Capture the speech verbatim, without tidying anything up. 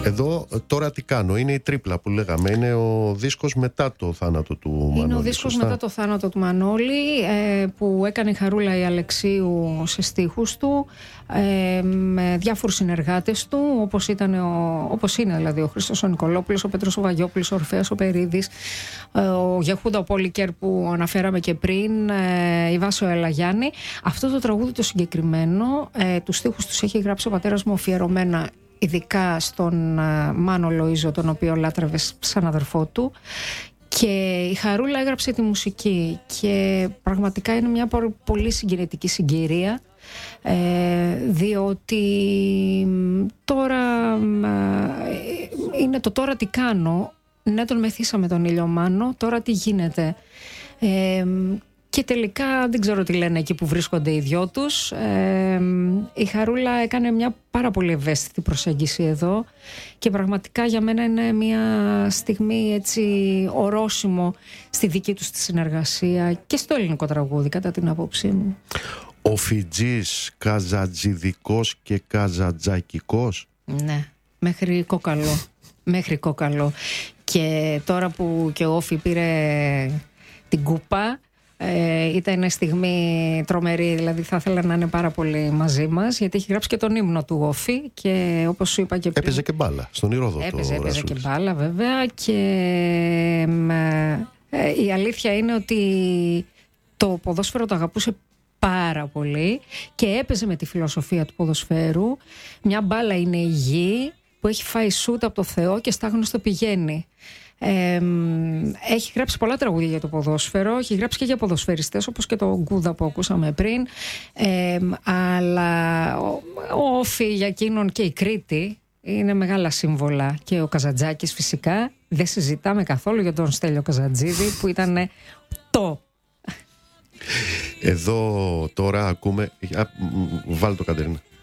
Εδώ τώρα τι κάνω, είναι η τρίπλα που λέγαμε, είναι ο δίσκος μετά το θάνατο του Μανώλη. Είναι ο δίσκος σωστά? μετά το θάνατο του Μανώλη, ε, που έκανε η Χαρούλα η Αλεξίου σε στίχους του, ε, με διάφορους συνεργάτες του, όπως, ήταν ο, όπως είναι δηλαδή ο Χρήστος ο Νικολόπουλος, ο Πέτρος ο Βαγιόπουλος, ο Ορφέας ο Περίδης, ε, ο Γεχούντα ο Πόλικερ που αναφέραμε και πριν, ε, η Βάσο Ελαγιάννη. Αυτό το τραγούδι το συγκεκριμένο, ε, τους στίχους τους έχει γράψει ο πατέρας μου αφιερωμένα ειδικά στον uh, Μάνο Λοΐζο, τον οποίο λάτρευε σαν αδερφό του, και η Χαρούλα έγραψε τη μουσική και πραγματικά είναι μια πολύ συγκινητική συγκυρία, ε, διότι τώρα ε, είναι το τώρα τι κάνω, ναι τον μεθύσαμε τον ήλιο Μάνο, τώρα τι γίνεται, ε, και τελικά δεν ξέρω τι λένε εκεί που βρίσκονται οι δυο τους. Ε, η Χαρούλα έκανε μια πάρα πολύ ευαίσθητη προσέγγιση εδώ και πραγματικά για μένα είναι μια στιγμή έτσι ορόσημο στη δική τους τη συνεργασία και στο ελληνικό τραγούδι, κατά την άποψή μου. Ο Φιτζής καζατζιδικός και καζατζακικός. Ναι, μέχρι κόκαλο. μέχρι κόκαλο. Και τώρα που και ο Όφη πήρε την κούπα, Ε, ήταν στιγμή τρομερή, δηλαδή θα ήθελα να είναι πάρα πολύ μαζί μας, γιατί έχει γράψει και τον ύμνο του Όφη και όπως σου είπα και πριν, έπαιζε και μπάλα στον Ηρόδοτο. Έπαιζε, έπαιζε και μπάλα βέβαια και ε, η αλήθεια είναι ότι το ποδόσφαιρο το αγαπούσε πάρα πολύ και έπαιζε με τη φιλοσοφία του ποδοσφαίρου. Μια μπάλα είναι η γη που έχει φάει σούτ από το Θεό και στάγνωστο πηγαίνει. Ε, έχει γράψει πολλά τραγούδια για το ποδόσφαιρο, έχει γράψει και για ποδοσφαιριστές όπως και το Γκούδα που ακούσαμε πριν, ε, αλλά ο, ο Όφη για εκείνον και η Κρήτη είναι μεγάλα σύμβολα, και ο Καζαντζάκης φυσικά, δεν συζητάμε καθόλου για τον Στέλιο Καζαντζίδη που ήταν το. Εδώ τώρα ακούμε, βάλ' το Κατερίνα.